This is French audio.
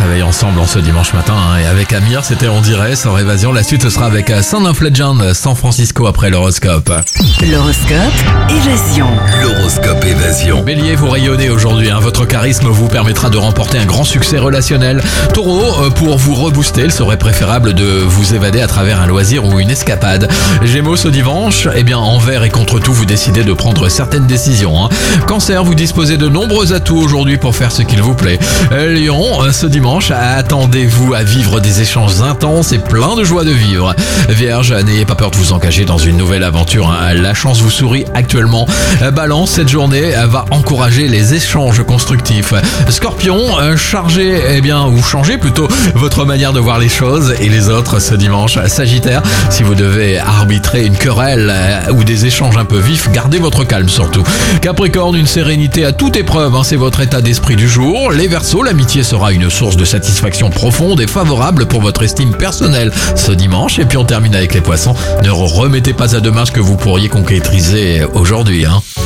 réveille ensemble en ce dimanche matin. Et avec Amir, c'était On dirait, sans Évasion. La suite, ce sera avec Sound of Legend, San Francisco après l'horoscope. L'horoscope Évasion. L'horoscope Évasion. Bélier, vous rayonnez aujourd'hui. Votre charisme vous permettra de remporter un grand succès relationnel. Taureau, pour vous rebooster, il serait préférable de vous évader à travers un loisir ou une escapade. Gémeaux, ce dimanche, envers et contre tout, vous décidez de prendre certaines décisions. Cancer, vous disposez de nombreux atouts aujourd'hui pour faire ce qu'il vous plaît. Lion, ce dimanche, attendez-vous à vivre des échanges intenses et plein de joie de vivre. Vierge, n'ayez pas peur de vous engager dans une nouvelle aventure. La chance vous sourit actuellement. Balance, cette journée va encourager les échanges constructifs. Scorpion, changez plutôt votre manière de voir les choses et les autres ce dimanche. Sagittaire, si vous devez arbitrer une querelle ou des échanges un peu vifs, gardez votre calme surtout. Capricorne, une sérénité à toute épreuve, c'est votre état d'esprit du jour. Les Verseaux, l'amitié sera une source de satisfaction profonde et favorable pour votre estime personnelle ce dimanche. Et puis on termine avec les Poissons. Ne remettez pas à demain ce que vous pourriez concrétiser aujourd'hui.